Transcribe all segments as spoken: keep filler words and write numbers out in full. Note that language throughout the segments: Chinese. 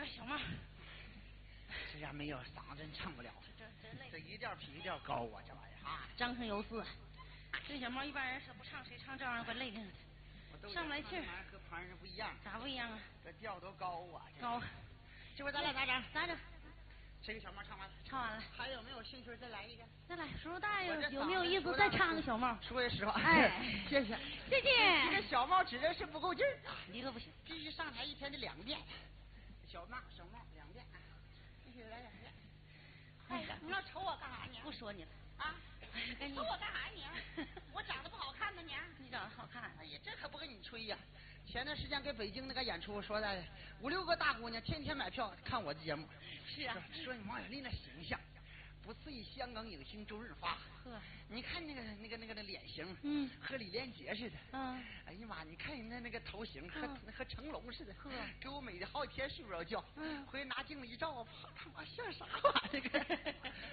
小帽， 这家没有嗓子真唱不了， 这真累。 这一调比一调高啊，这玩意儿啊， 张声有四。这小帽一般人是不唱，谁唱这玩意儿怪累的。上不来气儿。 和旁人不一样。 咋不一样啊？ 这调都高啊。 高。 这回咱俩咋整？ 咋整？ 这个小帽唱完了。 唱完了。 还有没有兴趣再来一个？ 再来，叔叔大爷有没有意思再唱个小帽？ 说句实话， 哎， 谢谢， 谢谢。 你这小帽指的是不够劲儿， 一个不行， 必须上台一天得两遍。小帽，小帽两遍，必须来两遍。哎呀，你要瞅我干啥呢？ 不说你了啊！ 跟你瞅我干啥你？我长得不好看吗你？ 你长得好看。 哎呀，这可不跟你吹呀！前段时间给北京那个演出，说的五六个大姑娘天天买票看我的节目。 是啊， 说你王小丽那形象。不次于香港影星周润发， 呵， 你看那个那个那个那脸型， 嗯， 和李连杰似的， 嗯， 哎呀妈，你看人家那个头型和、嗯、和成龙似的， 呵， 给我美的好几天睡不着觉， 嗯， 回去拿镜子一照，我他妈像啥玩意儿？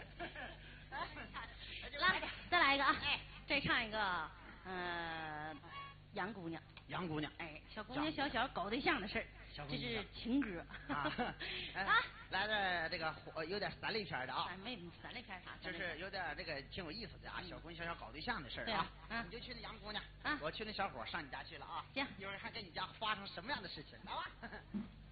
来，再来一个啊！哎，再唱一个，呃，杨姑娘。 杨姑娘， 哎，小姑娘小小搞对象的事儿，这是情歌啊啊！来的这个有点三类片的啊， 没三类片啥？ 就是有点这个挺有意思的啊，小姑娘小小搞对象的事儿啊。 嗯， 你就去那杨姑娘， 啊， 我去那小伙上你家去了啊。 行， 一会儿还跟你家发生什么样的事情？来吧。